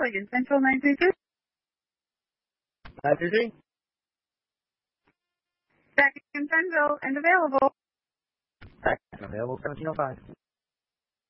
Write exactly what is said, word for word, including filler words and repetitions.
Lincoln Central nine three two. nine three three. Back in Central and available. Back and available seventeen oh five.